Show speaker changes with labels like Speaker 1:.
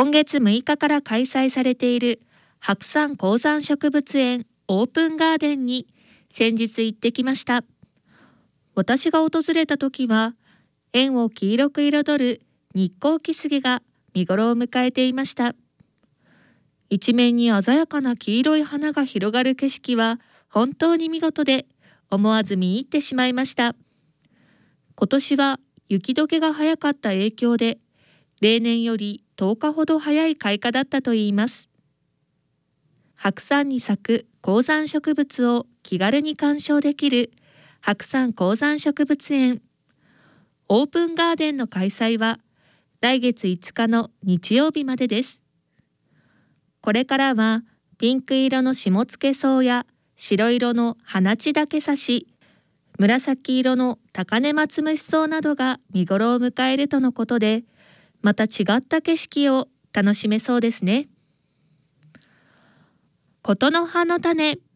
Speaker 1: 今月6日から開催されている白山高山植物園オープンガーデンに先日行ってきました。私が訪れた時は園を黄色く彩る日光キスゲが見頃を迎えていました。一面に鮮やかな黄色い花が広がる景色は本当に見事で、思わず見入ってしまいました。今年は雪解けが早かった影響で例年より10日ほど早い開花だったといいます。白山に咲く高山植物を気軽に鑑賞できる白山高山植物園オープンガーデンの開催は来月5日の日曜日までです。これからはピンク色の下野草や白色の花地岳刺し、紫色の高根松虫草などが見頃を迎えるとのことで、また違った景色を楽しめそうですね。ことの葉の種。